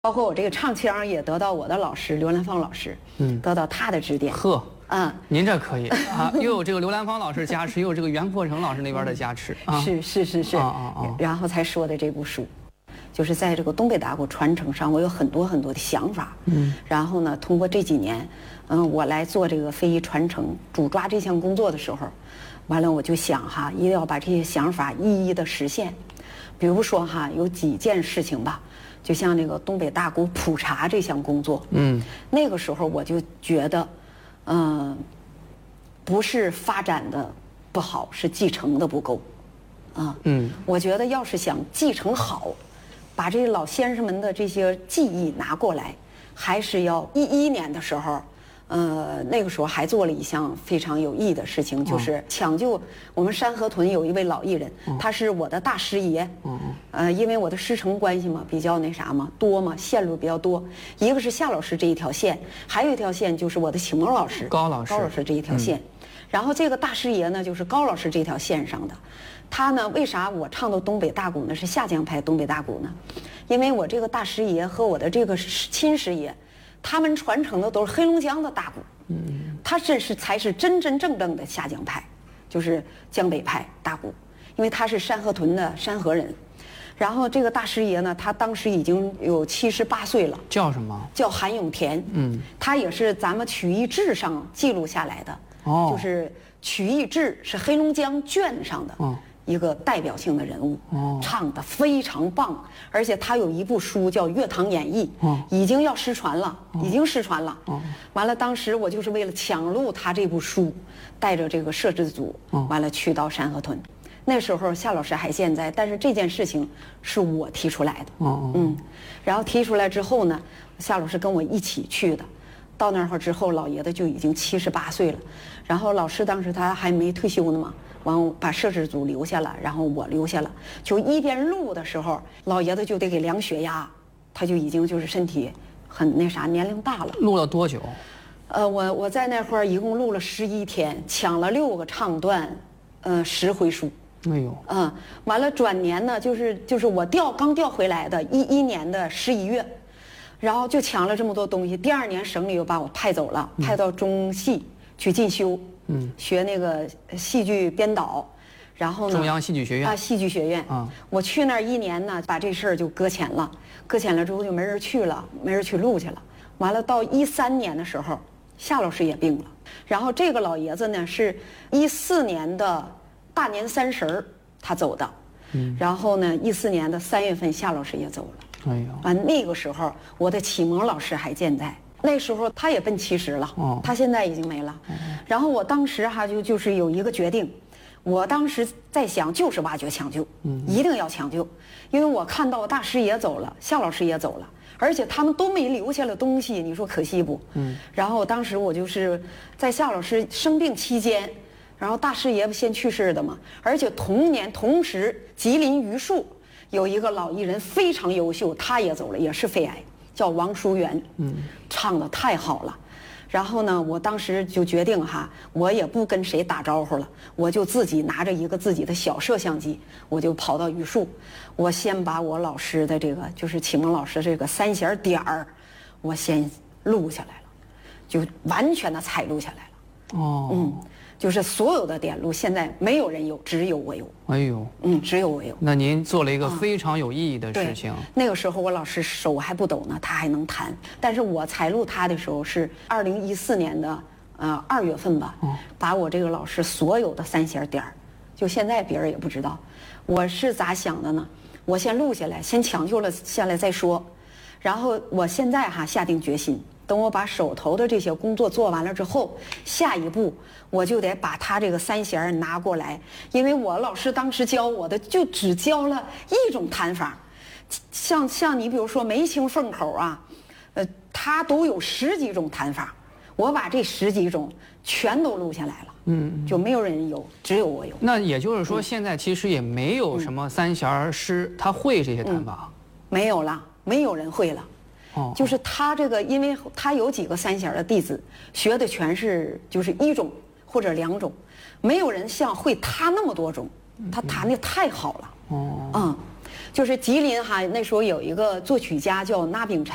包括我这个唱腔也得到我的老师刘兰芳老师，得到他的指点。 呵，您这可以啊，又有这个刘兰芳老师加持，又有这个袁阔成老师那边的加持啊。 是，然后才说的这部书，就是在这个东北打鼓传承上，我有很多的想法。然后呢，通过这几年，我来做这个非遗传承主抓这项工作的时候，完了我就想哈，一定要把这些想法一一的实现。比如说哈，有几件事情吧。就像那个东北大鼓普查这项工作，那个时候我就觉得，不是发展的不好，是继承的不够，我觉得要是想继承好，把这老先生们的这些技艺拿过来，还是要11年的时候。那个时候还做了一项非常有意义的事情，就是抢救我们山河屯有一位老艺人，他是我的大师爷。因为我的师承关系嘛，比较那啥嘛，多嘛，线路比较多。一个是夏老师这一条线，还有一条线就是我的启蒙老师高老师这一条线。然后这个大师爷呢，就是高老师这条线上的。他呢，为啥我唱的东北大鼓呢是下江派东北大鼓呢？因为我这个大师爷和我的这个亲师爷。他们传承的都是黑龙江的大鼓，他才是真正的下江派，就是江北派大鼓，因为他是山河屯的山河人。然后这个大师爷呢，他当时已经有78岁了。叫什么？叫韩永田。他也是咱们曲艺志上记录下来的。就是曲艺志是黑龙江卷上的。一个代表性的人物，唱得非常棒，而且他有一部书叫《乐堂演义》，已经要失传了，完了，当时我就是为了抢录他这部书，带着这个摄制组，完了去到山河屯。那时候夏老师还健在，但是这件事情是我提出来的，然后提出来之后呢，夏老师跟我一起去的。到那儿之后，老爷子就已经78岁了，然后老师当时他还没退休呢嘛。完，把摄制组留下了，然后我留下了。就一边录的时候，老爷子就得给量血压，他就已经就是身体很那啥，年龄大了。录了多久？我在那会儿一共录了11天，抢了6个唱段，10回书。哎呦。完了转年呢，就是我刚调回来的11年的11月，然后就抢了这么多东西。第2年省里又把我派走了，派到中戏去进修。学那个戏剧编导，然后呢，中央戏剧学院戏剧学院。我去那儿1年呢，把这事儿就搁浅了，搁浅了之后就没人去了，没人去录去了。完了到13年的时候，夏老师也病了，然后这个老爷子呢是14年的大年30他走的，然后呢14年的3月份夏老师也走了。哎呦，完那个时候我的启蒙老师还健在。那时候他也奔70了，他现在已经没了。然后我当时就是有一个决定，我当时在想就是挖掘抢救，一定要抢救，因为我看到大师也走了，夏老师也走了，而且他们都没留下了东西，你说可惜不？然后当时我就是在夏老师生病期间，然后大师爷先去世的嘛，而且同时吉林榆树有一个老艺人非常优秀，他也走了，也是肺癌。叫王淑媛，唱得太好了。然后呢，我当时就决定我也不跟谁打招呼了，我就自己拿着一个自己的小摄像机，我就跑到榆树，我先把我老师的这个就是启蒙老师这个3弦点儿，我先录下来了，就完全的采录下来了。就是所有的点录现在没有人有，只有我有。哎呦，只有我有。那您做了一个非常有意义的事情。那个时候我老师手还不抖呢，他还能弹。但是我采录他的时候是2014年的2月份吧，把我这个老师所有的3弦点儿，就现在别人也不知道，我是咋想的呢？我先录下来，先抢救了下来再说。然后我现在下定决心。等我把手头的这些工作做完了之后，下一步我就得把他这个3弦拿过来，因为我老师当时教我的就只教了一种弹法，像你比如说梅清凤口他都有10几种弹法，我把这10几种全都录下来了，就没有人有，只有我有。那也就是说，现在其实也没有什么3弦师他会这些弹法，没有了，没有人会了。就是他这个，因为他有几个3弦的弟子，学的全是就是1种或者2种，没有人像会他那么多种，他弹的太好了。就是吉林那时候有一个作曲家叫那炳辰。